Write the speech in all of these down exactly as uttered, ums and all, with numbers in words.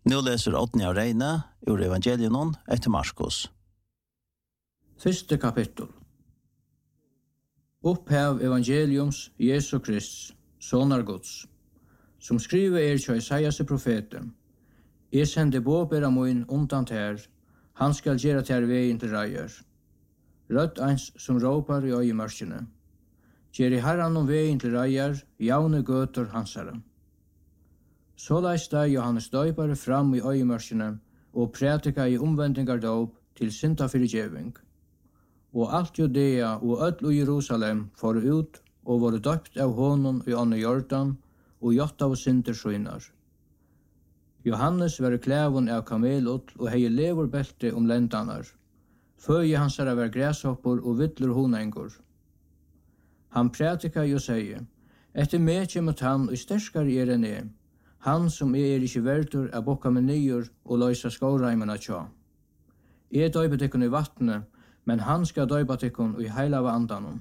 Nu läser Oddny av Reine ur Evangelion etter Marskos. Første kapittel. Upphav evangeliums Jesu Krist, sonar Guds, som skriver er til Isaias profeten. Jeg sender båbera min undan ter, han skal gjøre ter veien til reier. Rødt eins som råpar i øyemørkene. Gjør i herran om veien til reier, javne gøter hansara. Såleis steg Johannes døypare fram i øyemørkene og prætika i omvendingar dåp til synda fyrirgeving. Og alt Judea og öll og Jerusalem for ut og var døpt av honom i Anne Jordan og gjort av synder skynar. Johannes var klævun av kamelot og hei leverbelte om lendanar. Føye hansara var græshoppor og vittler honengur. Han prætika jo seie, etter meg kjemot han og sterskar er enn jeg, han som er ikkje verdur av bokka med nyer og løysa skåreimena tja. Jeg døype tikkun i vattnet, men han skal døypa tikkun i heila av andanon.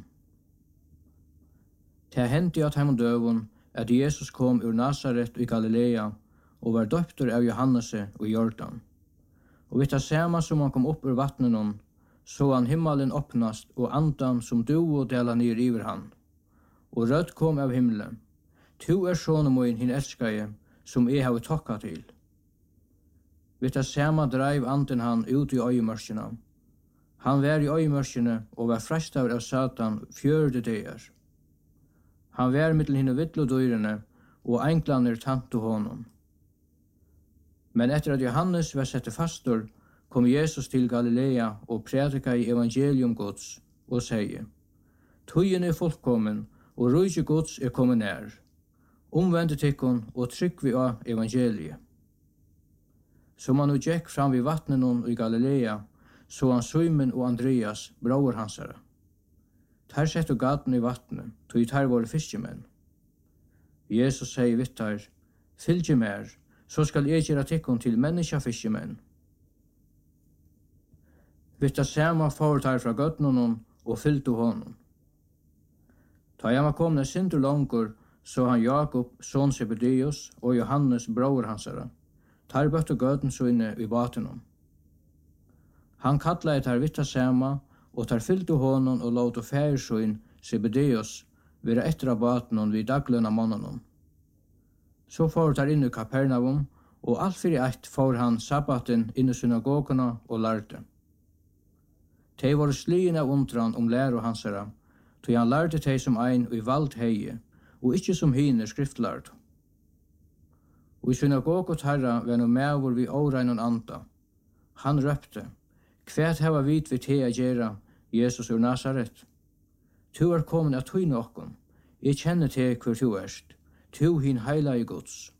Det hendte at heimon døvun at Jesus kom ur Nazaret i Galilea og var døptur av Johannese og Jordan. Og vitt det samme som han kom opp ur vattnenon, så han himmelen åpnast og andan som duo dela nir iver han. Og rødt kom av himmelen. Tu er sonen min hin elskaje, som jeg har tokka til. Vitt det samme dreiv anden han ut i øyemørkene. Han var i øyemørkene og var frestav av Satan fjørde dager. Han var mittel hinne vittlodyrene, og enklaner tantu honom. Men etter at Johannes var sette fastor, kom Jesus til Galilea og prædika i evangelium Guds, og sier, Tøyen er fullkommen, og rujje Guds er kommet nær. Omvende tikkun og trykk vi av evangeliet. Som han nu gikk fram vid vattnenon i Galilea, så han Simon og Andreas, bror hansara. Ter sette gaten i vattnet, tog ter våre fiskemenn. Jesus sier vitt her, fylgje mer, så skal jeg gjøre tikkun til menneskefiskemenn. Vitt det samme får ter fra gøtnenon og fylte honom. Ta jeg var komne sinter langur, så han Jakob, son Zebedeus, og Johannes, bror hansara. Ter bøtte gøten så inne i batenom. Han kattlet ter vitt det samme, og ter fylte honom og låt og færsøyn Zebedeus være etter av batenom vid daglønna månanon. Så får ter inn i Kapernaum, og alt fyrir eitt får han sabbaten inn i synagogene og lærte. Tei var slien av undran om læro hansara, tog han lærte tei som ein og i vald heie, og ikkje som hine skriftlærd. Og i synagogot herra var no mevor vi åreinon anda. Han røpte, Kvært hava vit vi te a gjera, Jesus ur Nazaret? Tu er kommet at tøyne okkom. Jeg kjenner te hver tu erst. Tu hin heila i Guds.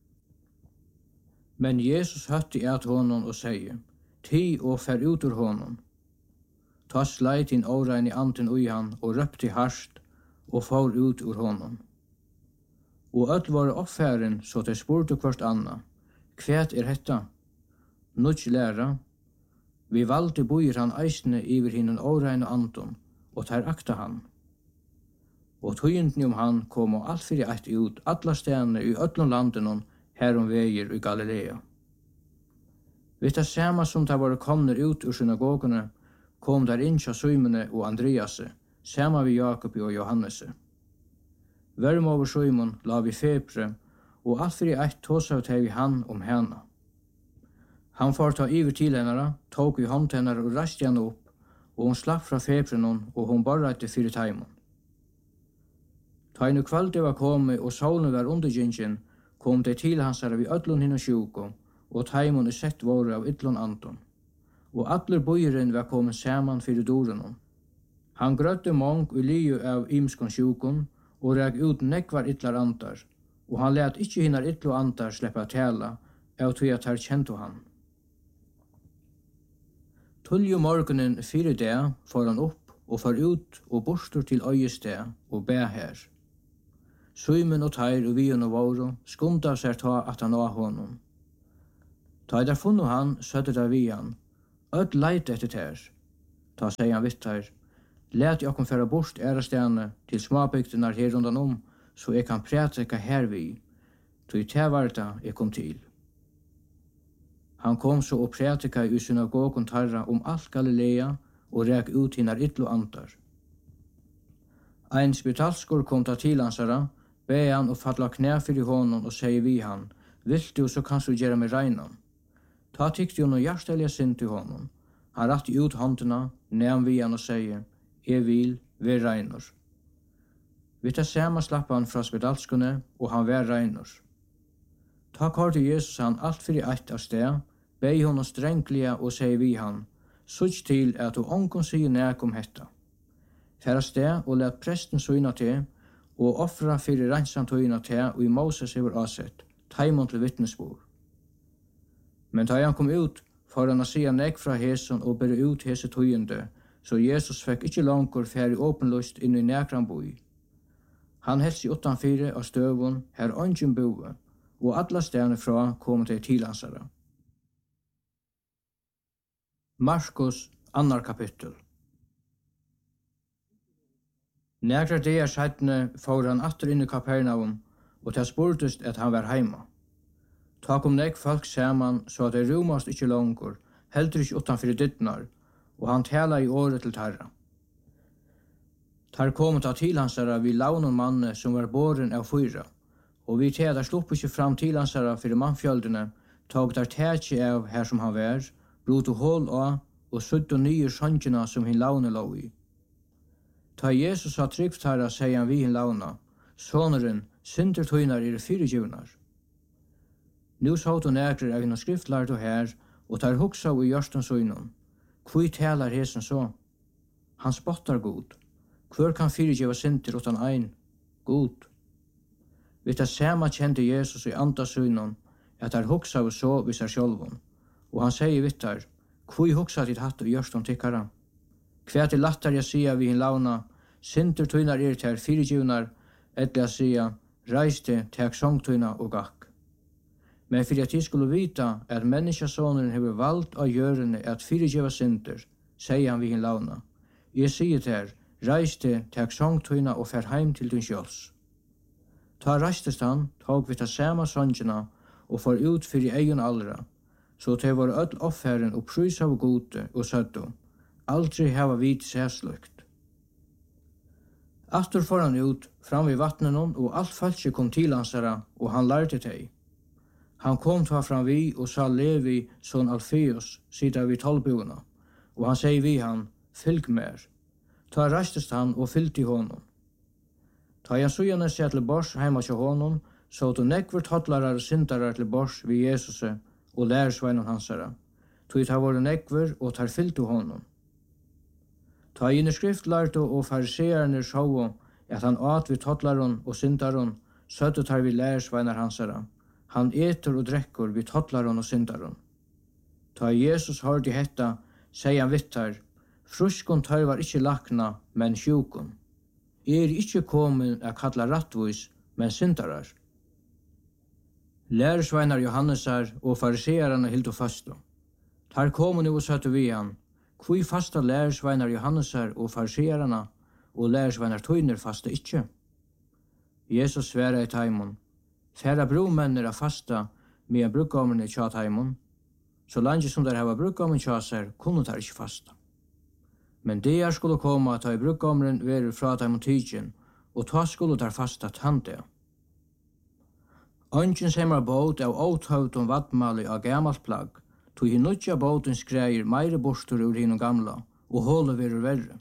Men Jesus høtti at honom og sier, Ti og fer ut ur honom. Ta sleit hin årein i anten ui han og røpti harst og får ut ur honom. Og öll var oppfæren så te spurte kvart anna. Kvært er hetta? Nudj læra. Vi valgte boir han eisne iver hinnen årein og anton, og ter akta han. Og tøyenden om han kom og alt fyrir eitt ut, alla stedene i öllum landenon, herom veier i Galilea. Vitt det samme som der var komner ut ur synagogene, kom der inn til Simone og Andrease, samme vi Jakob og Johannese. Verm over Simon la vi febre, og alt fyrir eitt tåsav teg vi han om hana. Han får ta iver til hennara, tog i hånd hennara og rast henne opp, og hun slapp fra febrenon, og hun barreite fyrir taimon. Ta inn kvalde var kommet, og solen var undergjengen, kom det til hansara vi öllun hinna sjuko, og taimon er sett våre av ytlun anton. Og allir bøyren var kommet saman fyrir dorenon. Han grøtte mong og liu av imskon sjukon, og reg ut nekvar ytlar andar, og han let ikkje hinnar ytlu andar sleppa tala, av tog at her kjento han. Tulju morgenen fyrir det får han opp og får ut og borstur til øyested og be her. Simon og teir og vien og våro skunda seg ta at han var honom. Ta i der funno han, sødde der vi han. Ød leit etter ter. Ta seg han vitt her. Let jeg kom færa bort ærestene til småbygdene her rundan om, så jeg kan prætika her vi. Så i tevarta jeg kom til. Han kom så og prætika i synagogen tarra om alt Galilea og rek ut hinnar ytlo andar. Ein spitalskur kom ta til hansara, be han og falla knæ fyrir honom og segi vi han, vilt du så kanst du gjera meg reinan. Ta tykti hon og hjertelige sinn til honom. Han ratti ut håndena, næm vi han og segi, jeg vil, vi reinur. Vi ta sama slappa han fra spitalskune, og han var reinur. Ta korti Jesus han alt fyrir eitt av sted, bei honom strenglia og segi vi han, sutt til at du ongon sier nek om hetta. Færa sted og let presten syna til, og offra fyrir reinsamtøyna til, og i Moses hefur avsett, taimon til vittnesbor. Men da han kom ut, for han å sia nek fra hesen og bere ut hese tøyende, så Jesus fikk ikke langer færi åpenløst inn i nekran boi. Han helst i utanfyre av støvun, her ongen boe, og alla stedene fra kom til tilhansara. Markus, annar kapittel. Nekra dagar seitne fór han atter inn i Kapernaum, og det spurtest at han var heima. Ta kom nek folk saman, så at det rumast ikkje langer, heldur ikkje utanfyrir dittnar, og han tala i året til tarra. Tar kom ta til hansara vi launon manne som var båren av fyra, og vi tædar slupp ikkje fram til hansara fyrir mannfjöldene, tog der tætje av her som han var, bruto hål av, og sutt og nye sjankina som hin laune lå i. Ta Jesus har trygt herra, sier han vi hin launa, soneren, synder tøynar er fyrirgivnar. Nu såt og nekrer av hinn skriftlart og her, og tar hugsa i hjørsten søgnon. Hvor talar hesen så? Han spottar god. Hvor kan fyrirgiva synder utan ein? God. Vi tar sama kjente Jesus i anda søgnon, at tar hugsa og så vid seg sjálvun. Og han sier vittar, hvor hugsa tid hatt og hjørsten tikkara? Kvært er lattar jeg sia vi hin launa, synder tøynar er til fyrirgivnar, etla sia, reiste, tek songtøyna og gakk. Men fyrir at jeg skulle vita at menneskesoneren hever valgt av gjørende at fyrirgiva synder, sier han vi hin launa. Jeg sier til, reiste, tek songtøyna og fer heim til din sjåls. Ta reistest han, tog vi ta sama songina og for ut fyrir egen allra, så til var öll offeren og prys av gode og søddo. Aldri hava vit særslukt. Aftur for han ut, fram vid vattnenon, og alt falskje kom til hansara, og han lærte teg. Han kom ta fram vi, og sa Levi, son Alfeus, sida vid tolvbogna, og han seg vi han, fylg mer. Ta reistest han, og fylgte honom. Ta han sujane seg til bors heima til honom, så to nekver tottlarar og syndarar til bors vid Jesus, og lærersveinon hansara. Tog ta våre nekver, og tar fylgte honom. Ta inn i skriftlærte og fariseerne sjå at han åt vid tottlaron og syndaron, søtte tar vi lærersveinar hansara. Han eter og drekker vid tottlaron og syndaron. Ta Jesus hørte hetta, sier han vittar, fruskon tar var ikkje lakna, men sjukon. Er ikkje komin a kalla rattvis, men syndarar. Lærersveinar Johannesar og fariseerne hildu fastu. Tar komin og søtte vi han, Hvor fasta lærersveinar Johannesar og fariseerana, og lærersveinar tøyner fasta ikkje? Jesus sværa i taimon, færa bromennir a fasta med bruggammerne tja taimon, så langt som der hava bruggammen tja seg, kunne der ikkje fasta. Men det er skulle koma ta i bruggammeren veru fra taimon tidjen, og ta skulle der fasta tante. Ongen semar båt av åthøvdom vattmali av gammalt plagg, tog hi nutja båten skreier meire borstur ur hinn gamla, og hålet verur verre.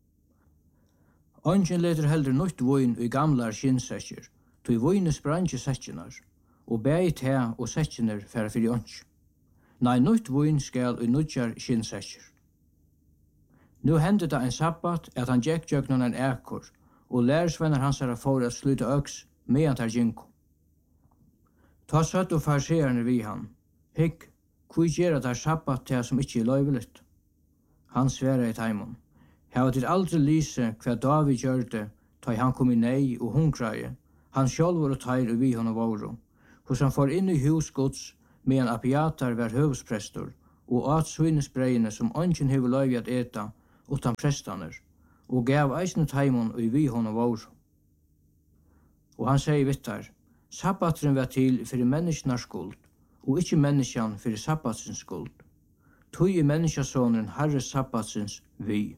Ongen leter heller nutt voin i gamlar skinnsetjer, tog voine sprangje setjenar, og bæg te og setjenar færa fyrir ongs. Nei, nutt voin skal i nutjar skinnsetjer. Nu hendte det en sabbat at han gjekk gjøknon en ekor, og lærersvenner hans er for at sluta øks medan tar ginko. Ta søtt og farseerne vi han, hikk, Hvor gjør det sabbat til som ikke er løyveligt? Han sværa i taimon. Hava til aldri lyse hva David gjør det, ta han kom i nei og hungraie. Han sjálfur og teir og vi hon og våru. Hos han får inn i husgods, medan Abiatar var høvesprestor, og at svinesbreiene som ongen hever løyvi at eta, utan prestaner, og gav eisne taimon og vi hon og våru. Og han sier vittar, sabbatren var til fyrir mennesknar skuld, og ikke menneskjan fyrir sabbatsins skuld. Tui er menneskjasåneren Herre sabbatsins vi.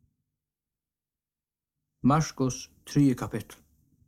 Marskos tredje kapittel.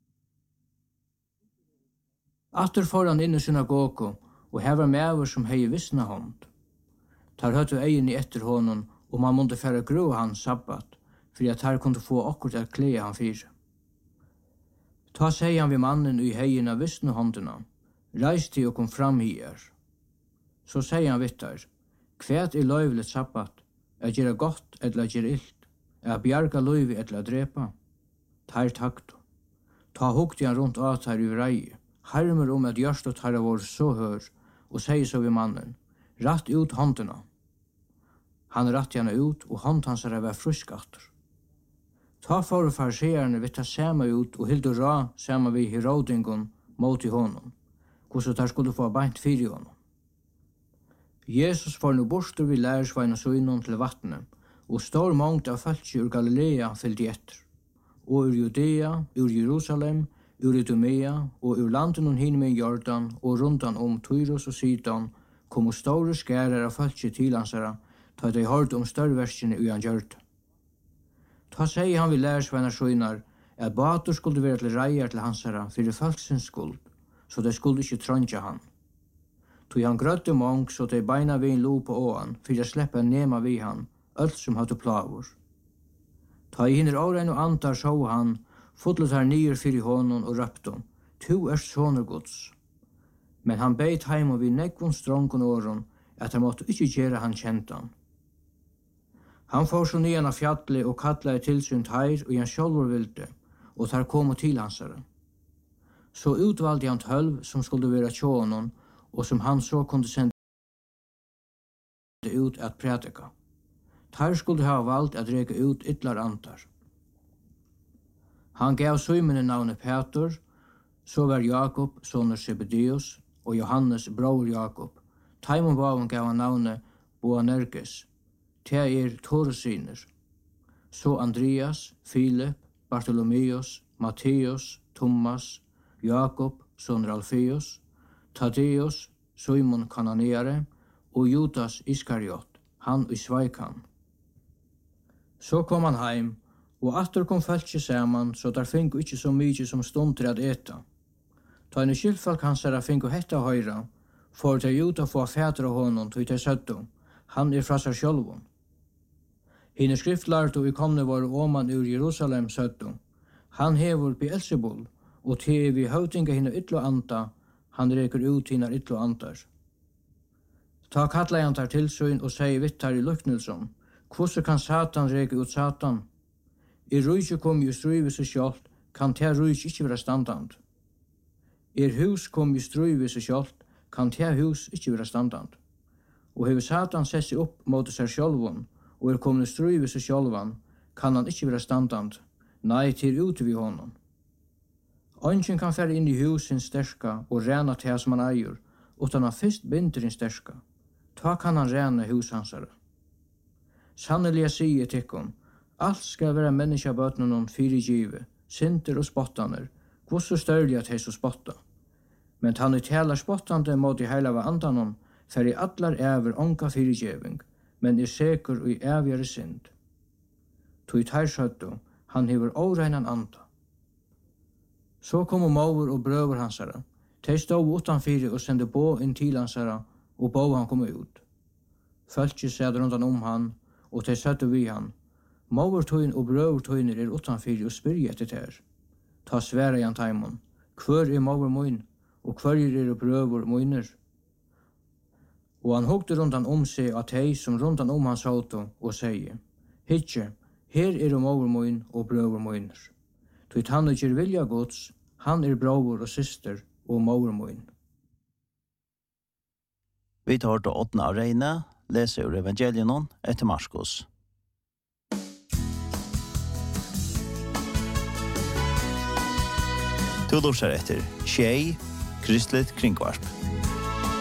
Atter får han inn i synagogo, og her var mever som hei vissna hånd. Tar høttu egin i etter honom, og man måtte færa grå hans sabbat, for at her kunne få akkurat at klea han fyre. Ta seg han vid mannen i heien av vissna håndena, reis til og kom fram hier. Så sier han vittar, kvæt er løyvlet sabbat, er gjøre godt eller gjøre illt, er bjarga løyvi eller drepa. Tar takt. Ta hukti han rundt at her i rei, harmer om at gjørst og tar vår så hør, og sier så vid mannen, ratt ut håndena. Han ratt henne ut, og hånd hans er var fruskatter. Ta for fariseerne vitt ta sema ut, og hildu ra sema vi herodingon mot i honom, hvordan der skulle få beint fyr i honom. Jesus får nu borster vid lærersveina søgnon til vattnet, og stor mångt av fæltsi ur Galilea fyldi etter, og ur Judea, ur Jerusalem, ur Idumea, og ur landen og hinne med Jordan, og rundan om Tyrus og Sidon, kom store skærer av fæltsi til hansara, ta de hørt om størverskene ui han gjørte. Ta seg han vid lærersveina søgnar, at bater skulle være til reier til hansara fyrir fæltsins skuld, så de skulle ikke trøntja han. Tog han grødde mång, så de beina vi en lo på åan, fyrir å slippe nema vi han, alt som hadde plavur. Ta i hinner åren og antar så han, fotlet her nyer fyrir honom og røpte, tu er soner gods. Men han beit heim og vi nekvun strongon åren, at han måtte ikke gjøre han kjent han. Han får så nyan av fjallet og kattlet tilsynt her, og han sjálfur vilde, og tar kom til hansare. Så utvalde han tølv som skulle være tjånon, og som han så kunne sende ut at prædika. Tar skulle ha valgt at reka ut ytlar antar. Han gav Simon navnet Peter, så var Jakob, soner Zebedeus, og Johannes, bror Jakob. Taimon baven gav han navnet Boanerges, te er Torusiner. Så Andreas, Philip, Bartolomeus, Matteus, Thomas, Jakob, soner Alfeus, Tadeus, Simon Kananeare, og Judas Iskariot, han i Sveikan. Så kom han heim, og atter kom fæltsi saman, så der fingu ikkje så mykje som stund til at eta. Ta en skilfalk hans er fingu hetta høyra, for til Juda få fætra honom til til søttu, han er fra seg sjálvun. Hine skriftlærtu i komne var oman ur Jerusalem søttu, han hevur Beelzebul, og til vi høvdinga hina ytlo anta, han reker ut hina ytlo antar. Ta kalla han tar tilsyn og sier vittar i Luknilsson, hvordan kan Satan reke ut Satan? Er rujtje kom i struive seg sjalt, kan te rujtje ikkje være standand. Er hus kom i struive seg sjalt, kan te hus ikkje være standand. Og hever Satan sett seg opp mot seg sjálvun, og er kommet i struive seg sjálvan, kan han ikkje være standand. Nei, til ute vi honom. Ongen kan fære inn i husin sterska og rena te som han eier, utan han fyrst binder inn sterska. Ta kan han rena hus hansara. Sannelig jeg sier tikkum, alt skal være menneskabøtnen om fire give, synder og spottaner, hvor så størlig at hei så spotta. Men han i tala spottande mot i heila av andanon, fer i allar ever onka fyrirgeving, men er sekur og i evigare synd. Tui tærsøttu, han hever óreinan anda. Så kom maur og brøver hansara, tei stod utanfyrir og sende bå inn til hansara, og bå han kom ut. Fölkje sed rundan om han, og tei søttu vi han. Maurtøyn og brøvertøyner er utanfyrir og spyrja etter ter. Ta sværa jan taimon, kvør er maur moin, og kvør er brøver moiner. Og han hugte rundan om seg at hei som rundan om hans auto, og sier, Hitje, her er maur moin og brøver moiner. Tøyt han ikkje vilja gods, han er brøver og syster og maur moin. Vi tar til åttende av Reine, leser ur evangelien etter Marskos. Du lurer etter Tjei, Kristelig Kringvarp.